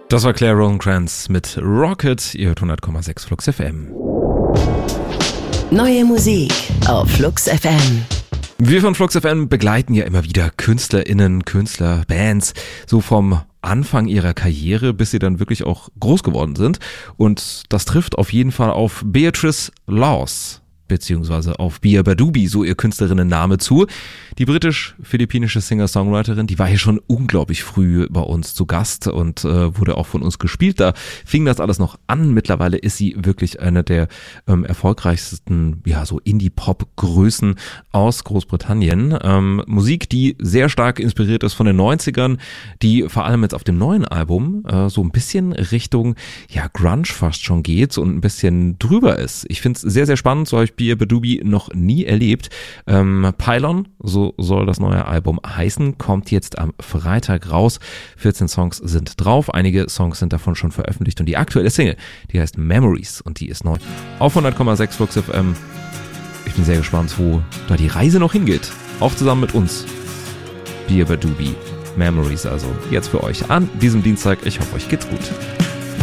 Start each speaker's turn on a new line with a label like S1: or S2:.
S1: Das war Claire Rosencrantz mit Rocket. Ihr hört 100,6 Flux FM.
S2: Neue Musik auf Flux FM.
S1: Wir von Flux FM begleiten ja immer wieder KünstlerInnen, Künstler, Bands, so vom Anfang ihrer Karriere, bis sie dann wirklich auch groß geworden sind. Und das trifft auf jeden Fall auf Beatrice Laws, beziehungsweise auf Bia Badubi, so ihr Künstlerinnenname zu. Die britisch-philippinische Singer-Songwriterin, die war hier schon unglaublich früh bei uns zu Gast und wurde auch von uns gespielt. Da fing das alles noch an. Mittlerweile ist sie wirklich eine der erfolgreichsten, ja, so Indie-Pop-Größen aus Großbritannien. Musik, die sehr stark inspiriert ist von den 90ern, die vor allem jetzt auf dem neuen Album so ein bisschen Richtung, ja, Grunge fast schon geht und ein bisschen drüber ist. Ich finde es sehr, sehr spannend. So habe ich Bia Badubi noch nie erlebt. Pylon, so soll das neue Album heißen, kommt jetzt am Freitag raus. 14 Songs sind drauf, einige Songs sind davon schon veröffentlicht und die aktuelle Single, die heißt Memories und die ist neu auf 100,6 Flux FM. Ich bin sehr gespannt, wo da die Reise noch hingeht. Auch zusammen mit uns. Bia Badubi, Memories also jetzt für euch an diesem Dienstag. Ich hoffe, euch geht's gut.